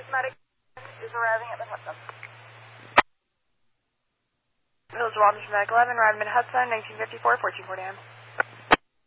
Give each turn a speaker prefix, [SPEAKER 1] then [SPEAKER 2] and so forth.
[SPEAKER 1] Medic is arriving at Mid-Hudson. Village Wellness Medic 11, arriving at Hudson, 1954, 1440 AM.